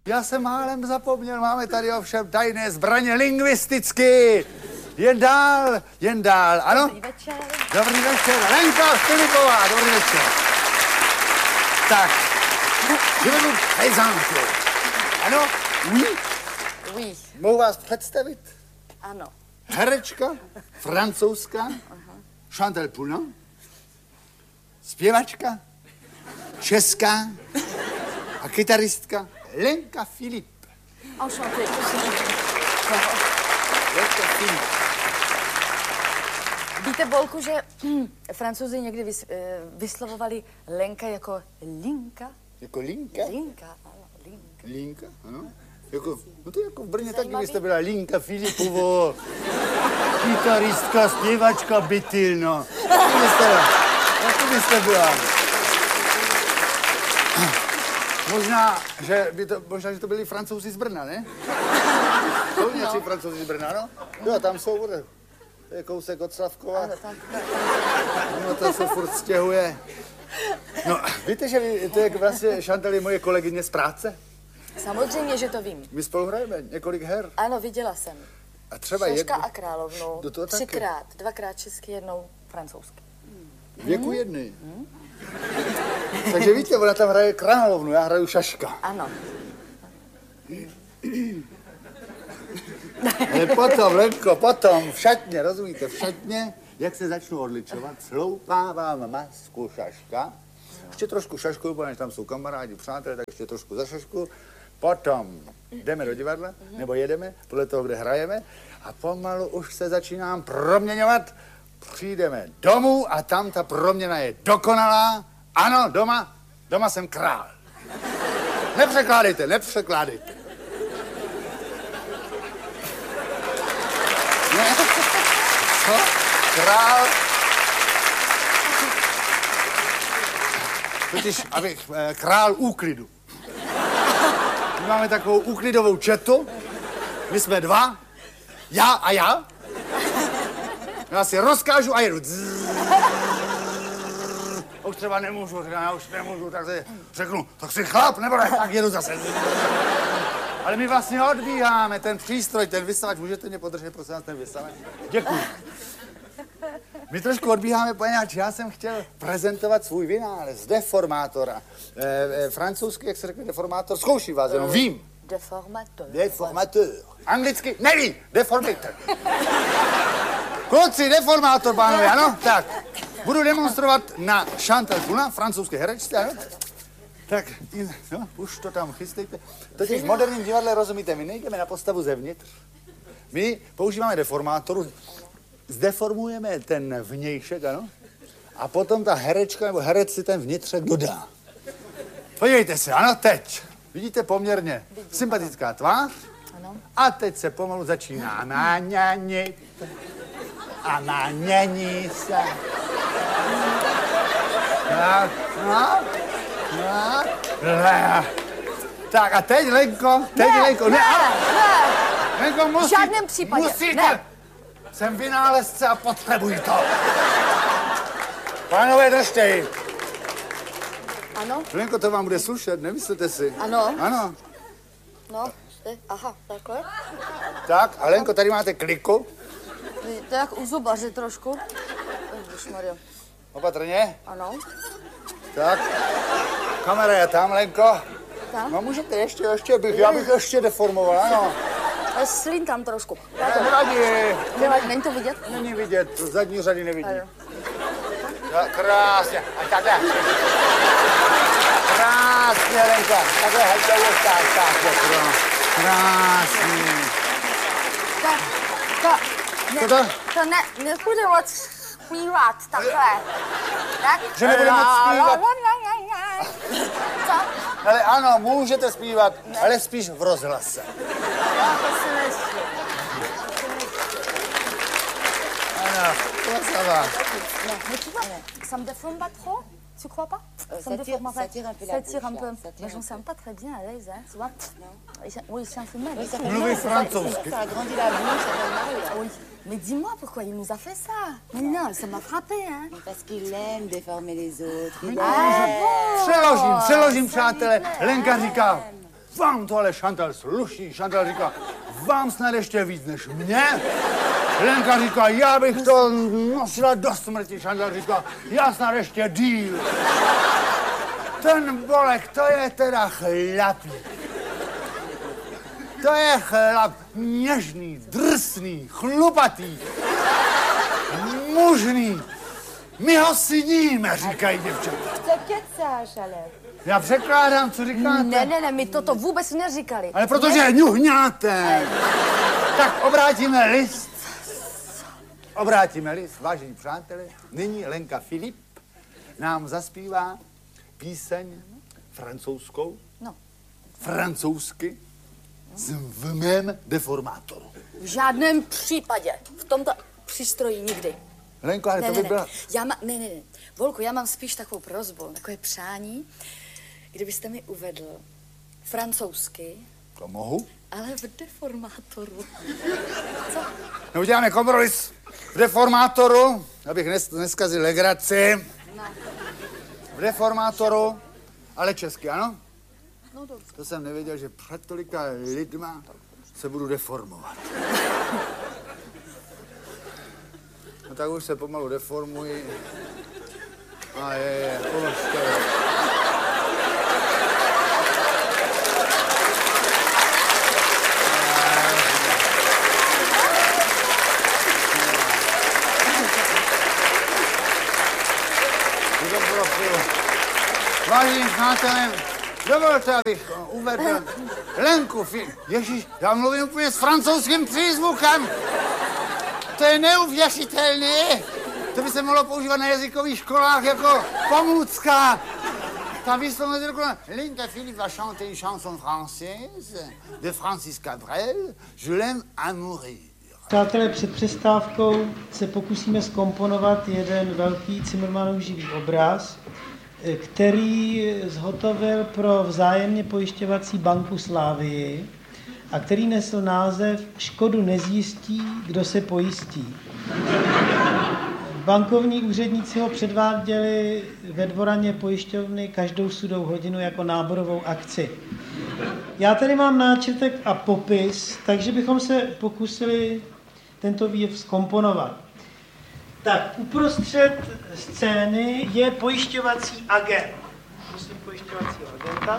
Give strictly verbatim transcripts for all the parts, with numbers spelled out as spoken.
Já jsem málem zapomněl, máme tady ovšem tajné zbraně lingvisticky. Jen dál, jen dál, ano? Dobrý večer. Dobrý večer, Lenka Filipová, dobrý večer. Tak, jdeme pejzánku. Ano? Oui? Oui. Mohu vás představit? Ano. Herečka, francouzská, Chantal Poulain, zpěvačka, česká a kytaristka Lenka Filip. Enchanté. Lenka Filip. Víte, Bolku, že hm, Francouzi někdy vys, eh, vyslovovali Lenka jako Linka? Jako Linka? Linka, ano, Linka. Linka, ano. Jako, no to jako v Brně taky Zajímavý. byste byla Linka Filipovo, kytaristka, zpěvačka, bytyl, no. Taky byste byla. Taky byste byla. Možná, že by to, možná, že to byli Francouzi z Brna, ne? Jsou nějací Francouzi z Brna, no? Jo, tam jsou, bude. To je kousek od Slavkova. Ano, tak. No, to se furt stěhuje. No, víte, že vy, to je vlastně Chantal je moje kolegyně z práce? Samozřejmě, že to vím. My spolu hrajeme několik her. Ano, viděla jsem. A třeba Šaška jedno... a královnu. Do toho taky. Třikrát. Dvakrát česky, jednou francouzsky. Věku jedny. Hmm? Takže víte, ona tam hraje královnu, já hraju Šaška. Ano. Ale potom, Lenko, potom, v šatně, rozumíte, v šatně, jak se začnu odličovat, sloupávám masku Šaška, ještě trošku Šašku, protože tam jsou kamarádi, přátelé, tak ještě trošku za Šašku, potom jdeme do divadla, nebo jedeme, podle toho, kde hrajeme, a pomalu už se začínám proměňovat, přijdeme domů a tam ta proměna je dokonalá, ano, doma, doma jsem král. Nepřekládejte, nepřekládejte. Ne? Co? Král? Totiž, abych, eh, král úklidu. My máme takovou úklidovou četu, my jsme dva, já a já. Já si rozkážu a jedu. Už třeba nemůžu, já už nemůžu, tak si řeknu, tak si chlap, nebo ne, tak jedu zase. Ale my vlastně odbíháme, ten přístroj, ten vysavač, můžete mě podržet, prosím vás, ten vysavač? Děkuji. My trošku odbíháme, poněvadž já jsem chtěl prezentovat svůj vynález, deformátora. E, e, francouzsky, jak se řekne deformátor, zkouším vás, jenom vím. Deformateur. Deformateur. Anglicky neví, deformator. Kluci, deformátor, pánové, ano? Tak, budu demonstrovat na Chantal Poulain, francouzské herečce, ano? Tak, no, už to tam chystejte. Totiž v moderním divadle, rozumíte, my nejdeme na postavu zevnitř. My používáme deformátoru, zdeformujeme ten vnějšek, ano? A potom ta herečka nebo herec si ten vnitřek dodá. Podívejte se, ano, teď. Vidíte poměrně sympatická tvář. Ano. A teď se pomalu začíná naňanit. A naňaní se. Tak, no. No, ne. Tak a teď, Lenko, teď, Ne, Lenko, ne, ano. ne. Lenko, musí, V žádném případě, musíte. ne. Jsem vynálezce a potřebuji to. Pánové, držte ji. Ano, Lenko, to vám bude slušet, nemyslete si? ano. Ano. No, ty, aha, takhle. Tak, a Lenko, tady máte kliku. To je jak u zubaře trošku. Ježišmarja. Opatrně. Ano. Tak. Kamera je tam, Lenko. Tam. No můžete ještě, ještě bych, já bych ještě deformoval, ano. Ale slín tam trošku. Ne, nevadí. Nevadí, není to vidět? Není vidět, z zadní řady nevidí. Ano. Tak, krásně. A takhle. Krásně, Lenka. Takhle, hejte už, tak, tak, tak, krásný. To, to, ne, Co to? to ne, nebude moc zpívat takhle. Tak? Že nebude moc zpívat? Co? Ale ano, můžete zpívat, ne. Ale spíš v rozhlase. Já to si myslím. Ano, krasava. Ne, mais tu vois, ça me déforme pas trop, tu crois pas? Euh, Ça me ça tire- déforme pas. ça tire un peu la Ça tire un bouche, peu. là, ça tire Mais je un me sens pas très bien à l'aise, hein, tu vois? Oui, je suis un peu mal. Oui, ça fait Mluvit mal, c'est pas- francouzsky. Ça agrandit la bouche, ça fait mal, là. Oui, mais dis-moi pourquoi il nous a fait ça. Mais non, ça m'a frappé, hein. Parce qu'il aime déformer les autres. Il Ah bon? Přeložím, přeložím, přátelé. Lenka říká, vám to ale Chantal sluší. Chantal říká, vám snad ještě víc než mě. Lenka říká, já bych to nosila do smrti. Chantal říká, já snad ještě díl. Ten Bolek, to je teda chlapík. To je chlap něžný, drsný, chlupatý, mužný. My ho syníme, říkají děvčata. Co kecáš, ale? Já překládám, co říkáte. Ne, ne, ne, my toto vůbec neříkali. Ale protože ňuhňáte. Tak obrátíme list. Obrátíme list, vážení přátelé. Nyní Lenka Filip nám zaspívá píseň francouzskou. No. Francouzsky. V mém deformátoru. V žádném případě. V tomto přístroji nikdy. Lenko, ale Ne, to ne, by byla... ne. Já má, ne, ne, ne. Volku, já mám spíš takovou prosbu, takové přání, kdybyste mi uvedl francouzsky, To mohu. ale v deformátoru. Co? No, uděláme kompromis v deformátoru, abych nes, neskazil legraci. No. V deformátoru, ale česky, ano? No dobře. To jsem nevěděl, že před tolika lidma se budu deformovat. No tak už se pomalu deformuji. A je, je, položte. Vážení přátelé, dovolte, abych uvedl Lenku Filip. Ježíš, já mluvím úplně s francouzským přízvukem. To je neuvěřitelné. To by se mohlo používat na jazykových školách jako pomůcka. Tam výslovnost je dokonalá. Lenka Filip va chanter une chanson française de Francis Cabrel, Je l'aime à mourir. Přátelé, před přestávkou se pokusíme zkomponovat jeden velký Cimrmanův živý obraz, který zhotovil pro vzájemně pojišťovací banku Slávii a který nesl název Škodu nezjistí, kdo se pojistí. Bankovní úředníci ho předváděli ve dvoraně pojišťovny každou sudou hodinu jako náborovou akci. Já tady mám náčrtek a popis, takže bychom se pokusili tento výjev zkomponovat. Tak, uprostřed scény je pojišťovací agent. Prosím pojišťovacího agenta.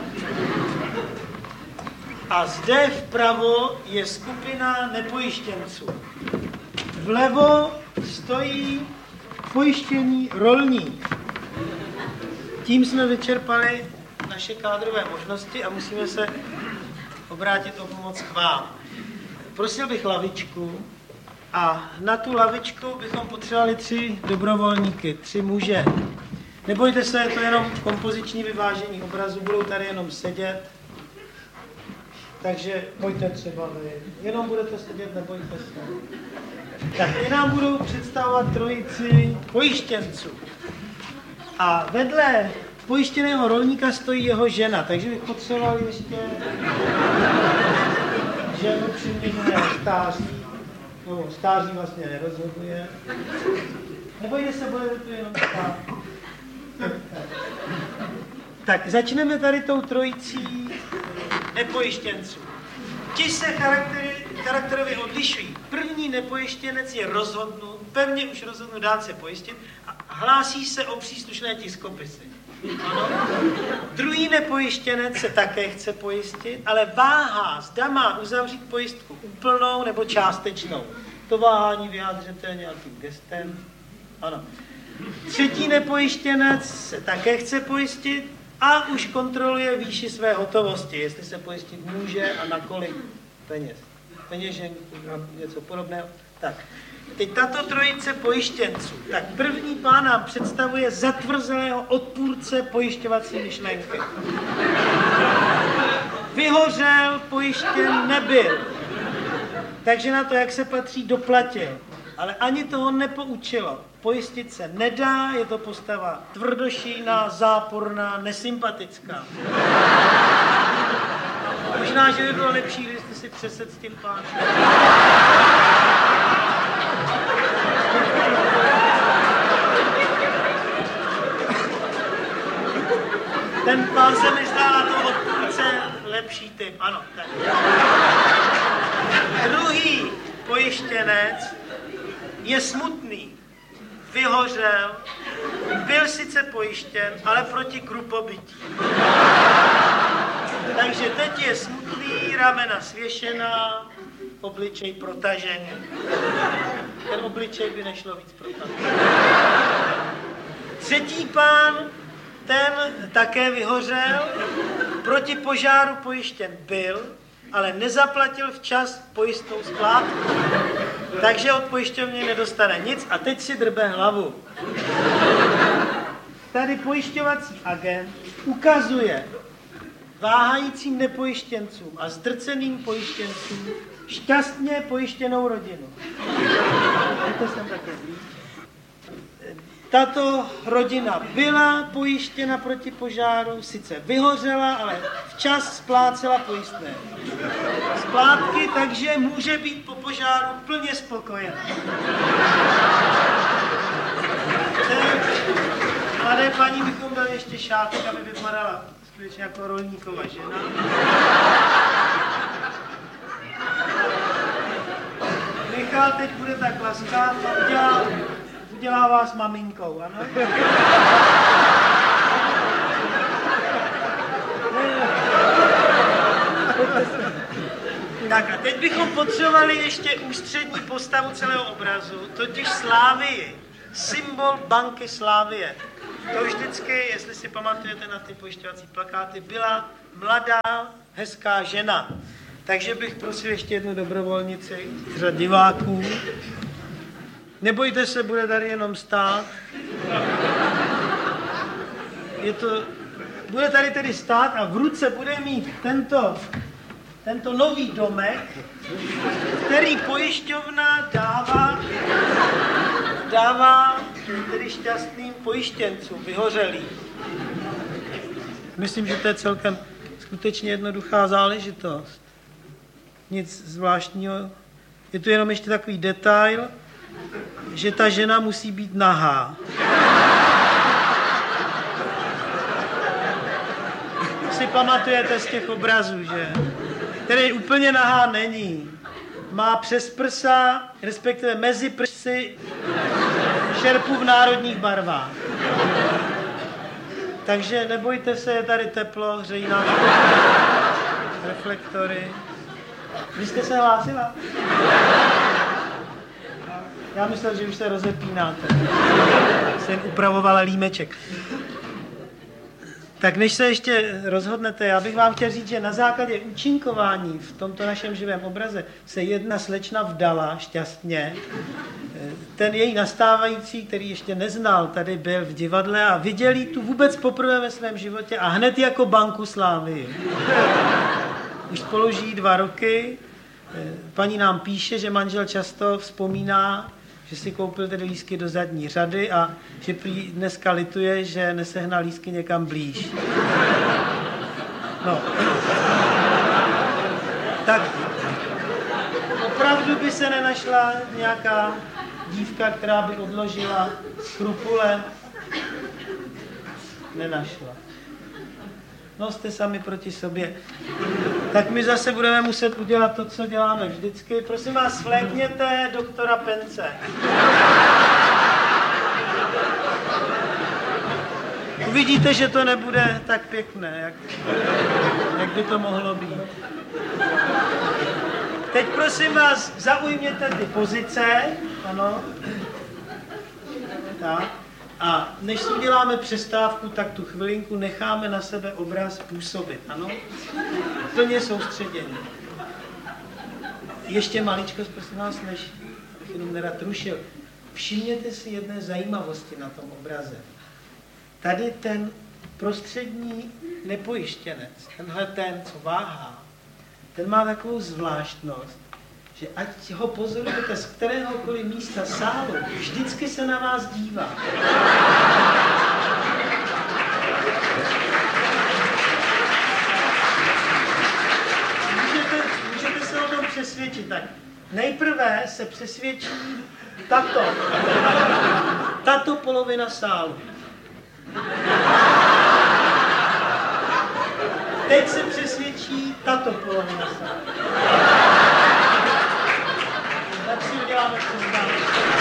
A zde vpravo je skupina nepojištěnců. Vlevo stojí pojištěný rolník. Tím jsme vyčerpali naše kádrové možnosti a musíme se obrátit o pomoc k vám. Prosil bych lavičku a na tu lavičku bychom potřebovali tři dobrovolníky, tři muže. Nebojte se, je to jenom kompoziční vyvážení obrazu, budou tady jenom sedět. Takže pojďte třeba vy. Jenom budete sedět, nebojte se. Tak ty nám budou představovat trojici pojištěnců. A vedle pojištěného rolníka stojí jeho žena, takže bych potřeboval ještě ženu přiměřeného stáří. No, stáří vlastně nerozhoduje. Nebojte se, budete tu jenom stát. Tak začneme tady tou trojicí nepojištěnců. Ti se charaktery, charakterově odlišují. První nepojištěnec je rozhodnut, pevně už rozhodnut dát se pojistit a hlásí se o příslušné tiskopisy. Ano. Druhý nepojištěnec se také chce pojistit, ale váhá, zda má uzavřít pojistku úplnou nebo částečnou. To váhání vyjádřete nějakým gestem. Ano. Třetí nepojištěnec se také chce pojistit a už kontroluje výši své hotovosti, jestli se pojistit může a na kolik peněz. Peněženku, něco podobného. Tak, teď tato trojice pojištěnců. Tak první pán nám představuje zatvrzelého odpůrce pojišťovací myšlenky. Vyhořel, pojištěn nebyl. Takže na to, jak se patří, doplatil. Ale ani toho nepoučilo. Pojistit se nedá, je to postava tvrdošíjná, záporná, nesympatická. Možná, že by bylo lepší, když jste si přesed s tím pánem. Ten pán se mi zdá to odpůrce lepší typ, ano. Tak. Druhý pojištěnec je smutný, vyhořel, byl sice pojištěn, ale proti krupobytí. Takže teď je smutný, ramena svěšená, obličej protažený. Ten obličej by nešlo víc protažený. Třetí pán, ten také vyhořel, proti požáru pojištěn byl, ale nezaplatil včas pojistnou splátku. Takže od pojišťovny nedostane nic a teď si drbe hlavu. Tady pojišťovací agent ukazuje váhajícím nepojištěncům a zdrceným pojištěncům šťastně pojištěnou rodinu. To jsem také blíž. Tato rodina byla pojištěna proti požáru, sice vyhořela, ale včas splácela pojistné splátky, takže může být po požáru plně spokojená. Mladé paní bychom dali ještě šátek, aby vypadala skutečně jako rolníková žena. Michal teď bude tak laskav a udělá, udělá vás maminkou, ano? Tak a teď bychom potřebovali ještě ústřední postavu celého obrazu, totiž Slávii, symbol banky Slávie. To vždycky, jestli si pamatujete na ty pojišťovací plakáty, byla mladá, hezká žena. Takže bych prosil ještě jednu dobrovolnici z řad diváků. Nebojte se, bude tady jenom stát. Je to, bude tady tedy stát a v ruce bude mít tento, tento nový domek, který pojišťovna dává, dává tedy šťastným pojištěncům, vyhořelým. Myslím, že to je celkem skutečně jednoduchá záležitost. Nic zvláštního. Je tu jenom ještě takový detail, že ta žena musí být nahá. Si pamatujete z těch obrazů, že? Který úplně nahá není. Má přes prsa, respektive mezi prsy, šerpu v národních barvách. Takže nebojte se, je tady teplo, hřejí nám reflektory. Vy jste se hlásila? Já myslel, že už se rozepínáte. Jsem upravovala límeček. Tak než se ještě rozhodnete, já bych vám chtěl říct, že na základě účinkování v tomto našem živém obraze se jedna slečna vdala šťastně. Ten její nastávající, který ještě neznal, tady byl v divadle a viděl ji tu vůbec poprvé ve svém životě a hned jako banku Slávii. Už spolu žijí dva roky. Paní nám píše, že manžel často vzpomíná, že si koupil tedy lístky do zadní řady a že prý dneska lituje, že nesehnal lístky někam blíž. No. Tak opravdu by se nenašla nějaká dívka, která by odložila skrupule? Nenašla. No, jste sami proti sobě. Tak my zase budeme muset udělat to, co děláme vždycky. Prosím vás, flékněte doktora Pence. Uvidíte, že to nebude tak pěkné, jak, jak by to mohlo být. Teď prosím vás, zaujměte ty pozice. Ano. Tak. A než si uděláme přestávku, tak tu chvilinku necháme na sebe obraz působit, ano? Plně soustředění. Ještě maličkost, prosím vás, než bych jenom nerad rušil. Všimněte si jedné zajímavosti na tom obraze. Tady ten prostřední nepojištěnec, tenhle ten, co váhá, ten má takovou zvláštnost, že ať ho pozorujete z kteréhokoliv místa sálu, vždycky se na vás dívá. Můžete, můžete se o tom přesvědčit. Tak nejprve se přesvědčí tato, tato polovina sálu. teď se přesvědčí tato polovina sálu. Tak si uděláme přestávku.